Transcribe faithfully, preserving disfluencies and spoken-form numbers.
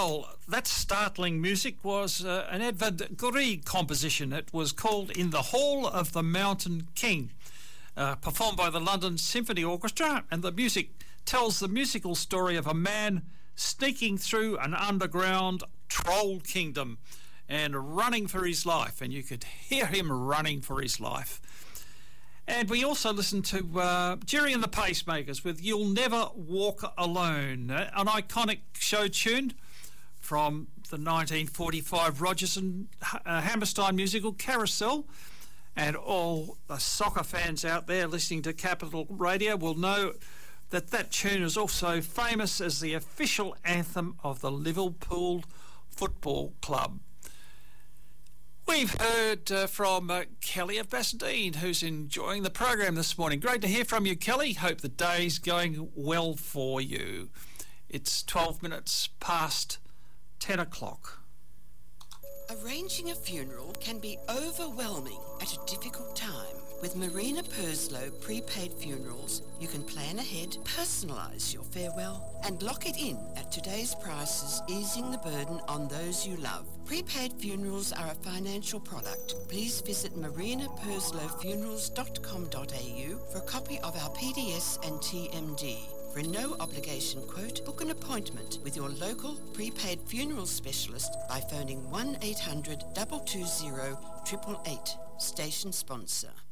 Well, that startling music was uh, an Edvard Grieg composition. It was called In the Hall of the Mountain King, uh, performed by the London Symphony Orchestra, and the music tells the musical story of a man sneaking through an underground troll kingdom and running for his life, and you could hear him running for his life. And we also listened to uh, Jerry and the Pacemakers with You'll Never Walk Alone, an iconic show tune from the nineteen forty-five Rodgers and uh, Hammerstein musical Carousel. And all the soccer fans out there listening to Capital Radio will know that that tune is also famous as the official anthem of the Liverpool Football Club. We've heard uh, from uh, Kelly of Bassendean, who's enjoying the program this morning. Great to hear from you, Kelly. Hope the day's going well for you. It's twelve minutes past ten o'clock. Arranging a funeral can be overwhelming at a difficult time. With Marina Purslow Prepaid Funerals, you can plan ahead, personalise your farewell, and lock it in at today's prices, easing the burden on those you love. Prepaid funerals are a financial product. Please visit marina purslow funerals dot com dot a u for a copy of our P D S and T M D. For a no-obligation quote, book an appointment with your local prepaid funeral specialist by phoning one eight hundred two two zero eight eight eight. Station sponsor.